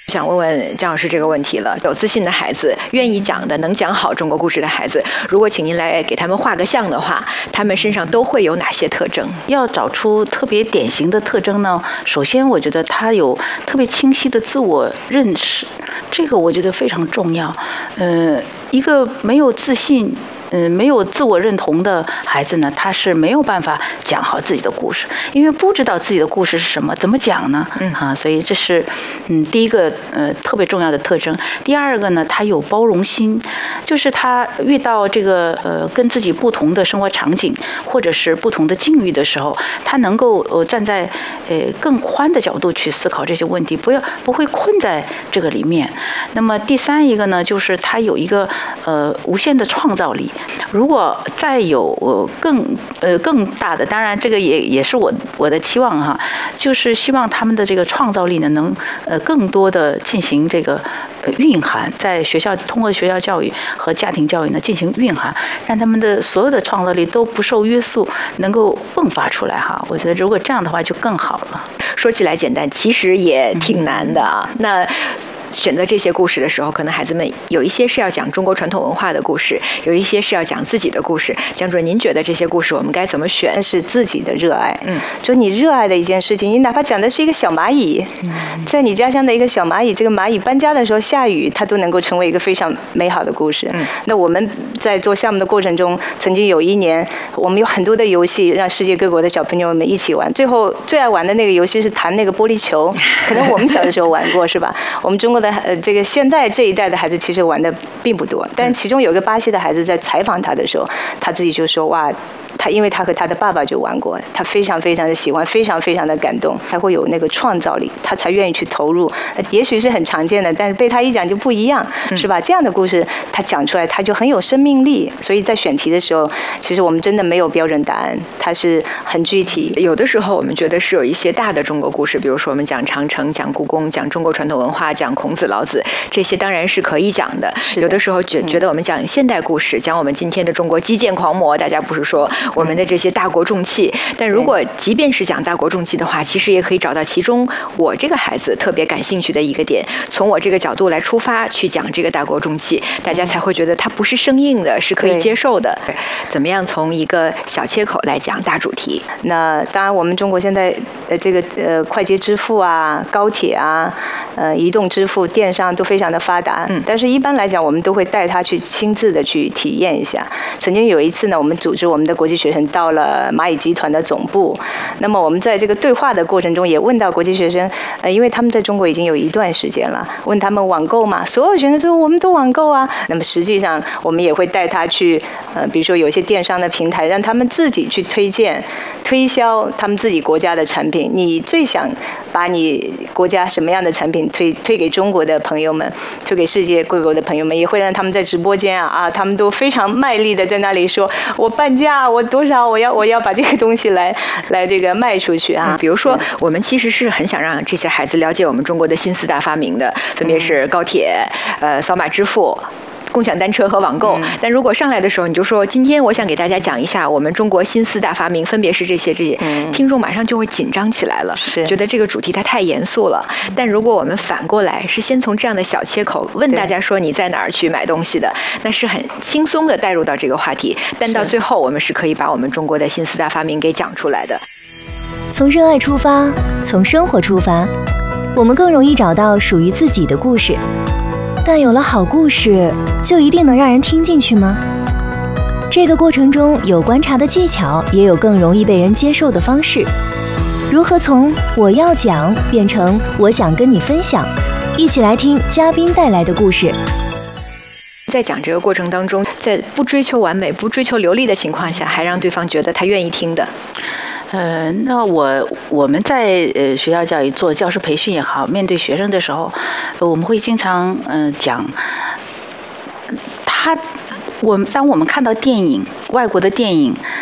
想问问张老师这个问题了。有自信的孩子，愿意讲的、能讲好中国故事的孩子，如果请您来给他们画个像的话，他们身上都会有哪些特征？ 要找出特别典型的特征呢，首先我觉得他有特别清晰的自我认识，这个我觉得非常重要。一个没有自信没有自我认同的孩子呢，他是没有办法讲好自己的故事，因为不知道自己的故事是什么，怎么讲呢？所以这是第一个特别重要的特征。第二个呢，他有包容心，就是他遇到这个跟自己不同的生活场景或者是不同的境遇的时候，他能够站在更宽的角度去思考这些问题，不会困在这个里面。那么第三一个呢，就是他有一个无限的创造力。如果再有更大的，当然这个也是我的期望哈，就是希望他们的这个创造力呢，能更多的进行这个蕴含，在学校通过学校教育和家庭教育呢进行蕴含，让他们的所有的创造力都不受约束，能够迸发出来哈。我觉得如果这样的话就更好了。 说起来简单，其实也挺难的啊。那选择这些故事的时候，可能孩子们有一些是要讲中国传统文化的故事，有一些是要讲自己的故事。江主任，您觉得这些故事我们该怎么选？ 那是自己的热爱。就你热爱的一件事情，你哪怕讲的是一个小蚂蚁，在你家乡的一个小蚂蚁，这个蚂蚁搬家的时候下雨，它都能够成为一个非常美好的故事。那我们在做项目的过程中，曾经有一年，我们有很多的游戏让世界各国的小朋友们一起玩，最后最爱玩的那个游戏是弹那个玻璃球，可能我们小的时候玩过，是吧？我们中国的这个现在这一代的孩子其实玩的并不多，但其中有个巴西的孩子在采访他的时候，他自己就说哇，因为他和他的爸爸就玩过，他非常非常的喜欢，非常非常的感动，才会有那个创造力，他才愿意去投入。也许是很常见的，但是被他一讲就不一样，是吧？这样的故事他讲出来，他就很有生命力。所以在选题的时候，其实我们真的没有标准答案，它是很具体。 有的时候我们觉得是有一些大的中国故事，比如说我们讲长城、讲故宫、讲中国传统文化、讲孔子、老子，这些当然是可以讲的。有的时候觉得我们讲现代故事，讲我们今天的中国基建狂魔，大家不是说我们的这些大国重器，但如果即便是讲大国重器的话，其实也可以找到其中我这个孩子特别感兴趣的一个点，从我这个角度来出发去讲这个大国重器，大家才会觉得它不是生硬的，是可以接受的。怎么样从一个小切口来讲大主题？ 那当然我们中国现在这个快捷支付啊、高铁啊、移动支付、电商都非常的发达，但是一般来讲我们都会带他去亲自的去体验一下。曾经有一次呢，我们组织我们的国际学生到了蚂蚁集团的总部，那么我们在这个对话的过程中也问到国际学生，因为他们在中国已经有一段时间了，问他们网购嘛，所有学生说我们都网购啊。那么实际上我们也会带他去比如说有一些电商的平台，让他们自己去推销他们自己国家的产品。你最想把你国家什么样的产品推给中国的朋友们，推给世界各国的朋友们，也会让他们在直播间他们都非常卖力的在那里说，我半价，我多少，我要把这个东西来这个卖出去啊。 比如说我们其实是很想让这些孩子了解我们中国的新四大发明的，分别是高铁、扫码支付、共享单车和网购。但如果上来的时候你就说今天我想给大家讲一下我们中国新四大发明分别是这些，听众马上就会紧张起来了，觉得这个主题它太严肃了。但如果我们反过来是先从这样的小切口问大家说你在哪儿去买东西的，那是很轻松的带入到这个话题，但到最后我们是可以把我们中国的新四大发明给讲出来的。 从热爱出发，从生活出发，我们更容易找到属于自己的故事。但有了好故事，就一定能让人听进去吗？这个过程中有观察的技巧，也有更容易被人接受的方式。如何从我要讲变成我想跟你分享？一起来听嘉宾带来的故事。 在讲这个过程当中，在不追求完美、不追求流利的情况下，还让对方觉得他愿意听的。 那我们在学校教育做教师培训也好，面对学生的时候，我们会经常讲，当我们看到电影，外国的电影